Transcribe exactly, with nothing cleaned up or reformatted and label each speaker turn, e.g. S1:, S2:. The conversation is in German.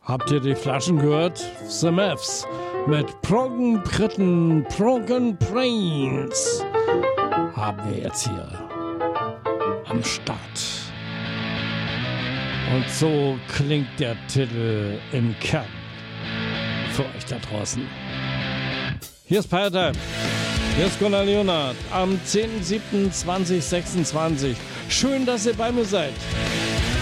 S1: Habt ihr die Flaschen gehört? The Mavs mit Broken Britain, Broken Brains haben wir jetzt hier am Start. Und so klingt der Titel im Kern für euch da draußen. Hier ist Pyretime. Hier ist Gunnar Leonhardt am zehnten siebten zweitausendsechsundzwanzig. Schön, dass ihr bei mir seid.